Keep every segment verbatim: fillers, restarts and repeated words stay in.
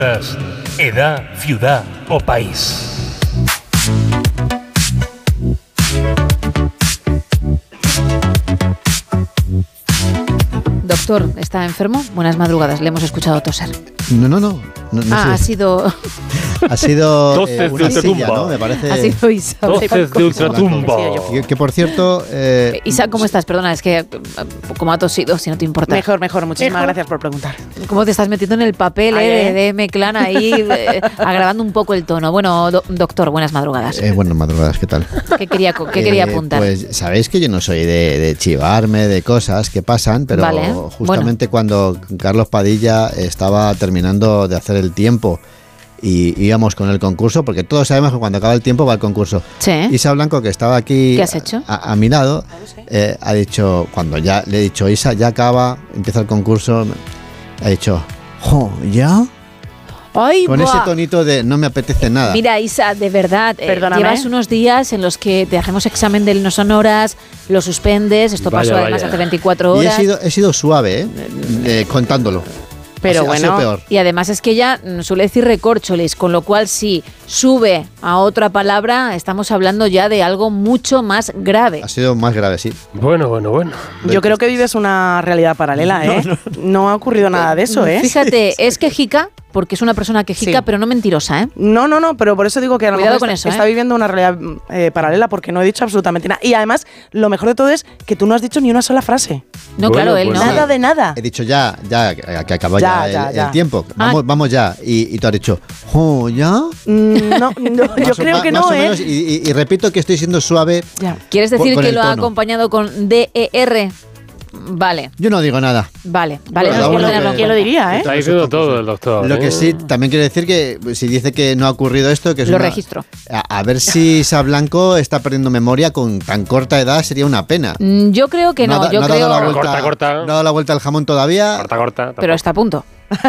Edad, ciudad o país. Doctor, ¿está enfermo? Buenas madrugadas, le hemos escuchado toser. No, no, no. no, no ah, sé. ha sido... Ha sido eh, una silla, ¿no? Me parece... Ha sido Isa. Doces de ultratumba. Que, que por cierto... Eh, Isa, ¿cómo estás? Perdona, es que como ha tosido, si no te importa. Mejor, mejor. Muchísimas Mejor. gracias por preguntar. ¿Cómo te estás metiendo en el papel Ay, eh, eh. de M-Clan ahí, eh, agravando un poco el tono? Bueno, do- doctor, buenas madrugadas. eh, buenas madrugadas, ¿qué tal? ¿Qué quería, qué Eh, quería apuntar? Pues sabéis que yo no soy de, de chivarme de cosas que pasan, pero Vale, justamente cuando Carlos Padilla estaba terminando de hacer el tiempo y íbamos con el concurso, porque todos sabemos que cuando acaba el tiempo va el concurso. Sí. Isa Blanco, que estaba aquí ¿Qué has hecho? A, a mi lado, eh, ha dicho, cuando ya le he dicho, Isa, ya acaba, empieza el concurso, ha dicho, jo, ¿ya? ¡Ay, Con buah! ese tonito de no me apetece nada. Mira, Isa, de verdad, eh, Perdóname. llevas unos días en los que te hacemos examen del no sonoras, lo suspendes, esto Vaya, pasó además vaya. hace veinticuatro y he horas. sido, he sido suave, ¿eh? Eh, contándolo. Pero Ha sido- ha sido bueno, peor. Y además es que ella mm, suele decir recorcholis, con lo cual si sube a otra palabra, estamos hablando ya de algo mucho más grave. Ha sido más grave, sí. Bueno, bueno, bueno. yo creo que vives una realidad paralela, ¿eh? No, no ha ocurrido nada de eso, ¿eh? Fíjate, es quejica, porque es una persona quejica, Sí. pero no mentirosa, ¿eh? No, no, no, pero por eso digo que a lo Cuidado mejor con está, eso, está ¿eh? viviendo una realidad eh, paralela porque no he dicho absolutamente nada. Y además, lo mejor de todo es que tú no has dicho ni una sola frase. No, Bueno, claro, él pues no. sí. Nada de nada. He dicho ya, ya, que que acaba Ya, ya, ya, el, ya. el tiempo. Vamos, Ah. vamos ya. Y, y tú has dicho, jo, ¿ya? Mm, No, no, yo Más o- creo ma- que más no, o ¿eh? menos, y, y- y repito que estoy siendo suave. Ya. ¿Quieres decir Con que el lo ha tono. acompañado con D E R? Vale, Yo no digo nada. vale, vale. Cada no, uno quiero que- tenerlo en ¿Quién lo cuenta. diría, eh? Está diciendo todo el doctor. Lo ¿eh? que sí, también quiere decir que pues, si dice que no ha ocurrido esto, que es Lo una- registro. A, a ver si Isa Blanco está perdiendo memoria con tan corta edad, sería una pena. Mm, Yo creo que no, ha da- yo ha creo... dado la vuelta, Corta, corta. no ha dado la vuelta al jamón todavía. Corta, corta. Pero tampoco. está a punto.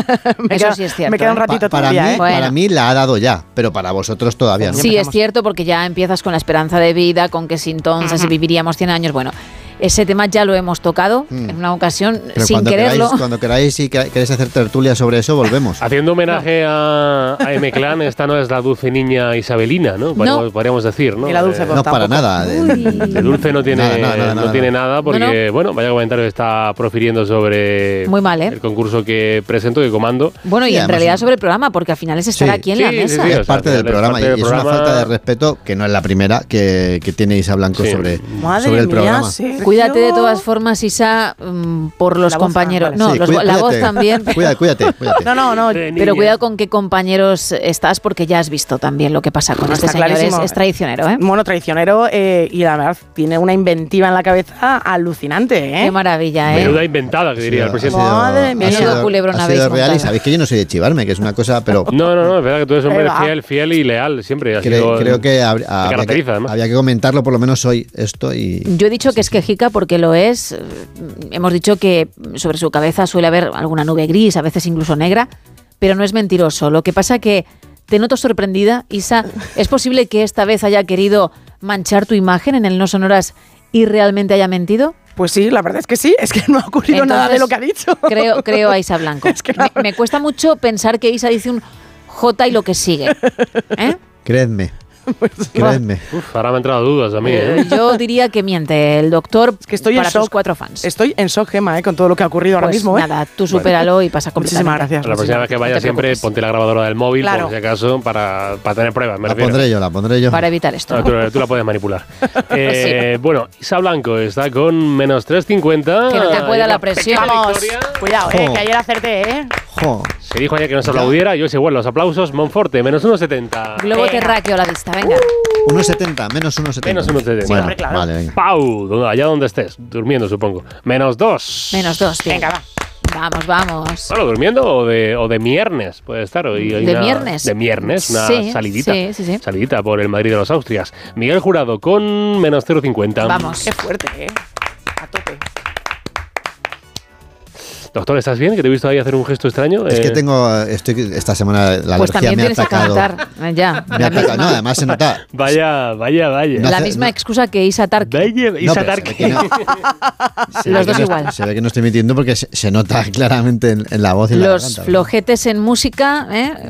Me Eso queda, sí es cierto, me queda un ¿eh? ratito Pa- para, todavía, mí, ¿eh? Bueno. para mí la ha dado ya, pero para vosotros todavía no. Sí, es empezamos. cierto, porque ya empiezas con la esperanza de vida, con que si entonces Ujú. viviríamos cien años. Bueno, ese tema ya lo hemos tocado Mm. en una ocasión Pero sin cuando quererlo. Queráis, cuando queráis y que- queréis hacer tertulia sobre eso, volvemos. Haciendo homenaje a, a M-Clan, esta no es la dulce niña Isabelina, ¿no? Podríamos, No. podríamos decir, ¿no? Y la dulce Eh, voz. No para tampoco. nada. de- Uy. de dulce no tiene Nada, nada, nada, no nada. tiene nada porque, bueno, vaya comentario que está profiriendo sobre Muy mal, ¿eh? el concurso que presento, que comando. Bueno, y Sí, en además realidad un- sobre el programa, porque al final es estar Sí. aquí en Sí, la sí, mesa. sí, es o sea, parte al del final es programa parte y del es una programa. falta de respeto que no es la primera que, que tiene Isa Blanco Sí. sobre, Madre sobre el mía, programa. Sergio. Cuídate de todas formas, Isa, mm, por los La voz, compañeros. vale. No, Sí, los- cuida- la voz cuídate. también. Cuídate, cuídate, cuídate. No, no, no. De Pero niña. cuidado con qué compañeros estás, porque ya has visto también lo que pasa con No, este está señor. Es, clarísimo. es traicionero, ¿eh? Bueno, traicionero eh, y la verdad tiene una inventiva en la cabeza alucinante, ¿eh? Qué maravilla, ¿eh? Menuda inventada, que diría el Ha presidente. sido- Madre mía. ha sido- Menudo culebrón ha habéis sido real y montado. sabéis que yo no soy de chivarme, que es una cosa, pero No, no, no, es verdad que tú eres un hombre Ahí va. fiel, fiel y leal siempre. Has cre- sido- creo que, hab- había caracteriza, que además. había que comentarlo por lo menos hoy esto y Yo he dicho que es quejica porque lo es. Eh, Hemos dicho que sobre su cabeza suele haber alguna nube gris, a veces incluso negra, pero no es mentiroso. Lo que pasa que te noto sorprendida, Isa. ¿Es posible que esta vez haya querido manchar tu imagen en el No Sonoras y realmente haya mentido? Pues sí, la verdad es que sí, es que no ha ocurrido nada de Entonces, lo que ha dicho. Creo, creo a Isa Blanco. Es que no. me, me cuesta mucho pensar que Isa dice un J y lo que sigue. ¿Eh? creedme, Pues, creedme. Uf, ahora me han entrado dudas a mí, ¿eh? Eh, Yo diría que miente el doctor que estoy para en shock. sus cuatro fans. Estoy en shock, Gemma, eh, con todo lo que ha ocurrido ahora Pues mismo. ¿eh? nada, tú supéralo y pasa completamente. Muchísimas gracias. La próxima vez que muchísimas vaya No te siempre preocupes. ponte la grabadora del móvil, Claro. por si acaso, para, para tener pruebas, me La refiero. pondré yo, la pondré yo. Para evitar esto. No, tú, tú la puedes manipular. Eh, Bueno, Isa Blanco está con menos tres cincuenta. Que no te pueda Hay la una presión. pequeña Vamos, victoria. cuidado, eh, Jo. que ayer acerté, ¿eh? Jo, Se dijo ayer que no se aplaudiera y hoy se vuelven los aplausos. Monforte, menos uno setenta. Globo Venga. terráqueo a la vista, venga. uno setenta, menos uno setenta. Menos uno setenta. Bueno, Siempre, claro. vale, venga. Pau, donde- allá donde estés, durmiendo supongo. Menos dos. Menos dos, bien. Venga, va. Vamos, vamos. Bueno, durmiendo o de, o de viernes, puede estar. Hoy hay ¿De una- viernes? De viernes, una Sí, salidita. sí, sí, sí. Salidita por el Madrid de los Austrias. Miguel Jurado con menos cero cincuenta. Vamos. Qué fuerte, ¿eh? A tope. Doctor, ¿estás bien? Que te he visto ahí hacer un gesto extraño. Es Eh, que tengo, estoy esta semana la Pues alergia también me ha tienes que atacado. cantar. eh, Ya. Me ha la atacado. misma, No, además se nota. Vaya, vaya, vaya. No la hace- misma no- excusa que Isa Tarki. Vaya, No, Isa pero se Tarki. ve que no- se ve Los que dos no- igual. Se ve que no estoy mintiendo porque se, se nota claramente en, en la voz y en la Los garganta. flojetes en música, ¿eh?